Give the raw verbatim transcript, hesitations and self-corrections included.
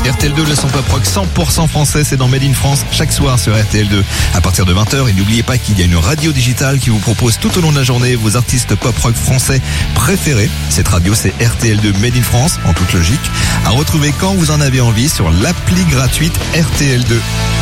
R T L deux, le son pop rock cent pour cent français, c'est dans Made in France, chaque soir sur R T L deux à partir de vingt heures. Et n'oubliez pas qu'il y a une radio digitale qui vous propose tout au long de la journée vos artistes pop rock français préférés. Cette radio, c'est R T L deux Made in France, en toute logique, à retrouver quand vous en avez envie sur l'appli gratuite R T L deux.